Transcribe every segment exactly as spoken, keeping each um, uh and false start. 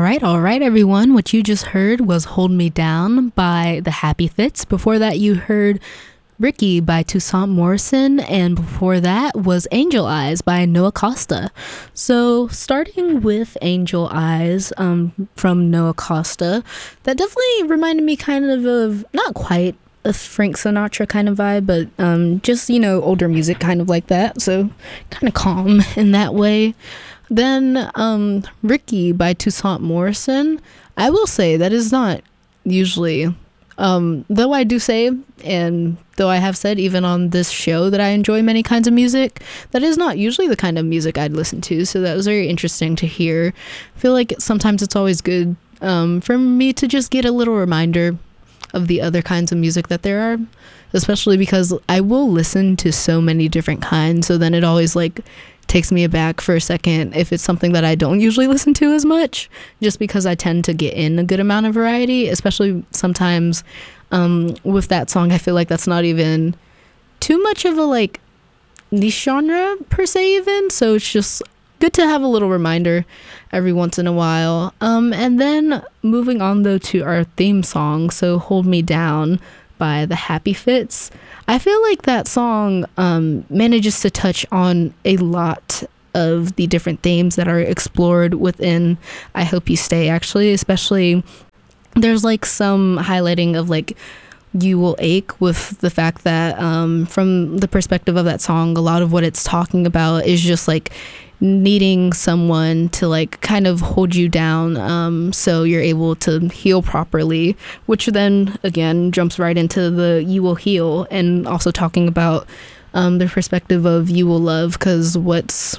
right, all right, everyone. What you just heard was Hold Me Down by the Happy Fits. Before that, you heard Ricky by Toussaint Morrison, and before that was Angel Eyes by Noah Costa. So starting with Angel Eyes um, from Noah Costa, that definitely reminded me kind of of, not quite a Frank Sinatra kind of vibe, but um, just, you know, older music kind of like that. So kind of calm in that way. Then um, Ricky by Toussaint Morrison, I will say that is not usually... Um, though I do say, and though I have said even on this show that I enjoy many kinds of music, that is not usually the kind of music I'd listen to. So that was very interesting to hear. I feel like sometimes it's always good um, for me to just get a little reminder of the other kinds of music that there are, especially because I will listen to so many different kinds. So then it always like takes me aback for a second if it's something that I don't usually listen to as much, just because I tend to get in a good amount of variety, especially sometimes um, with that song. I feel like that's not even too much of a like niche genre per se even, so it's just good to have a little reminder every once in a while. Um, and then moving on though to our theme song, so Hold Me Down by the Happy Fits. I feel like that song um, manages to touch on a lot of the different themes that are explored within I Hope You Stay, actually, especially there's like some highlighting of like You Will Ache, with the fact that um, from the perspective of that song, a lot of what it's talking about is just like needing someone to like kind of hold you down um so you're able to heal properly, which then again jumps right into the You Will Heal, and also talking about um the perspective of you will love, because what's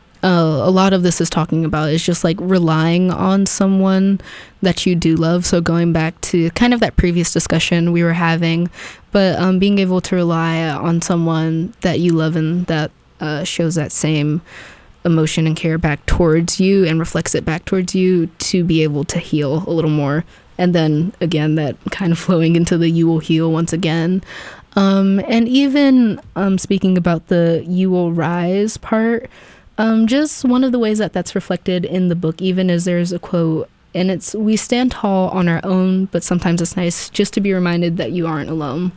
uh, a lot of this is talking about is just like relying on someone that you do love. So going back to kind of that previous discussion we were having, but um being able to rely on someone that you love and that uh shows that same emotion and care back towards you and reflects it back towards you to be able to heal a little more. And then again, that kind of flowing into the You Will Heal once again. Um, and even um, speaking about the You Will Rise part, um, just one of the ways that that's reflected in the book even is there's a quote, and it's, we stand tall on our own, but sometimes it's nice just to be reminded that you aren't alone.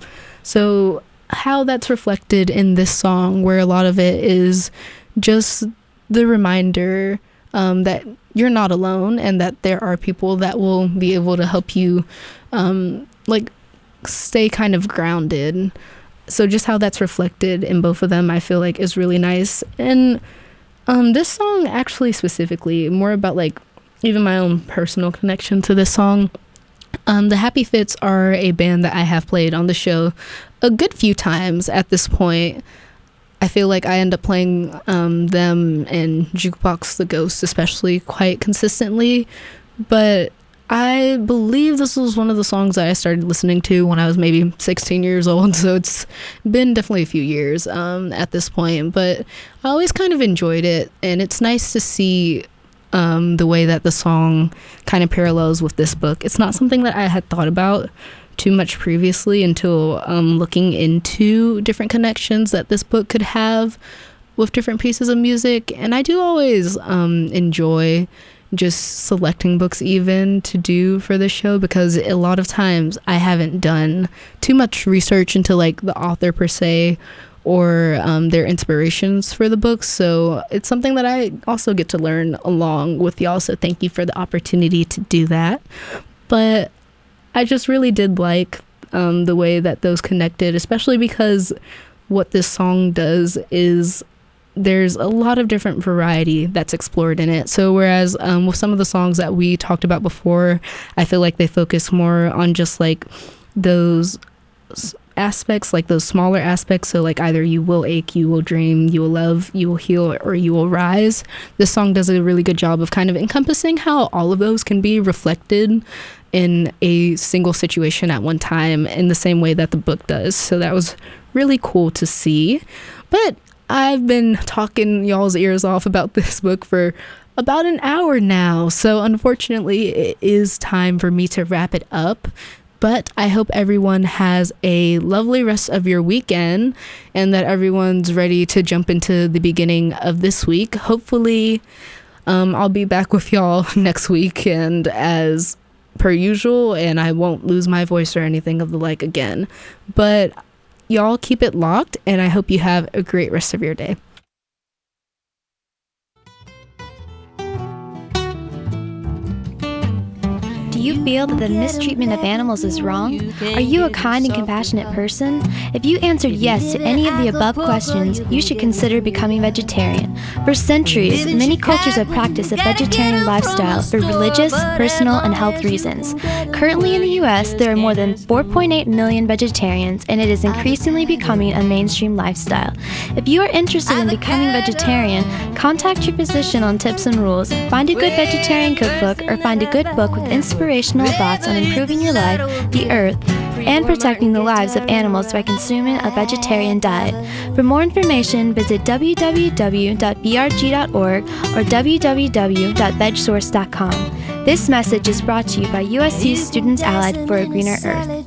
So how that's reflected in this song, where a lot of it is just the reminder um, that you're not alone and that there are people that will be able to help you um, like stay kind of grounded. So just how that's reflected in both of them, I feel like is really nice. And um, this song actually specifically, more about like even my own personal connection to this song. Um, the Happy Fits are a band that I have played on the show a good few times at this point. I feel like I end up playing um, them and Jukebox the Ghost especially quite consistently, but I believe this was one of the songs that I started listening to when I was maybe sixteen years old, so it's been definitely a few years um, at this point, but I always kind of enjoyed it, and it's nice to see um, the way that the song kind of parallels with this book. It's not something that I had thought about too much previously until um, looking into different connections that this book could have with different pieces of music. And I do always um, enjoy just selecting books even to do for this show, because a lot of times I haven't done too much research into like the author per se or um, their inspirations for the books. So it's something that I also get to learn along with y'all. So thank you for the opportunity to do that. But I just really did like um, the way that those connected, especially because what this song does is there's a lot of different variety that's explored in it. So whereas um, with some of the songs that we talked about before, I feel like they focus more on just like those aspects, like those smaller aspects. So like either you will ache, you will dream, you will love, you will heal, or you will rise. This song does a really good job of kind of encompassing how all of those can be reflected in a single situation at one time in the same way that the book does. So that was really cool to see. But I've been talking y'all's ears off about this book for about an hour now. So unfortunately, it is time for me to wrap it up. But I hope everyone has a lovely rest of your weekend and that everyone's ready to jump into the beginning of this week. Hopefully, Um, I'll be back with y'all next week, and as per usual, and I won't lose my voice or anything of the like again. But y'all keep it locked, and I hope you have a great rest of your day. Do you feel that the mistreatment of animals is wrong? Are you a kind and compassionate person? If you answered yes to any of the above questions, you should consider becoming vegetarian. For centuries, many cultures have practiced a vegetarian lifestyle for religious, personal, and health reasons. Currently in the U S, there are more than four point eight million vegetarians, and it is increasingly becoming a mainstream lifestyle. If you are interested in becoming vegetarian, contact your physician on tips and rules, find a good vegetarian cookbook, or find a good book with inspirational thoughts on improving your life, the earth, and protecting the lives of animals by consuming a vegetarian diet. For more information, visit w w w dot b r g dot org or w w w dot veg source dot com. This message is brought to you by U S C Students Allied for a Greener Earth.